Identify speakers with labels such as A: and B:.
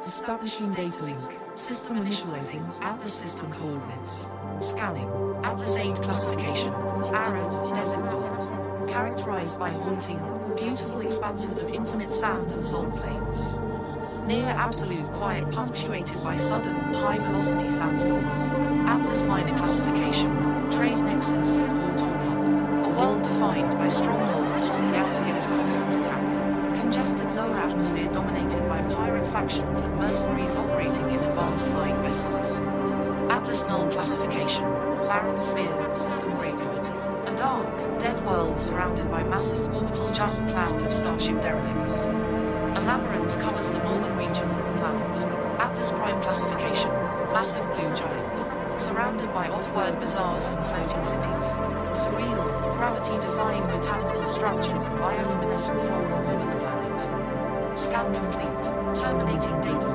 A: Establishing data link. System initializing Atlas system coordinates. Scanning. Atlas 8 classification. Arid, desert world. Characterized by haunting, beautiful expanses of infinite sand and salt plains. Near absolute quiet punctuated by sudden, high-velocity sandstorms. Atlas minor classification. Trade nexus, Autumn. A world defined by strongholds holding out against constant attack. Congested lower atmosphere dominated by pirate factions and mercenaries operating in advanced flying vessels. Atlas null classification. Barren sphere, system graveyard. A dark, dead world surrounded by massive orbital giant cloud of starship derelicts. A labyrinth covers the northern reaches of the planet. Atlas Prime classification. Massive blue giant. Surrounded by off-world bazaars and floating cities. Surreal, gravity-defying botanical structures and bioluminescent flora within the planet. Scan complete. Terminating data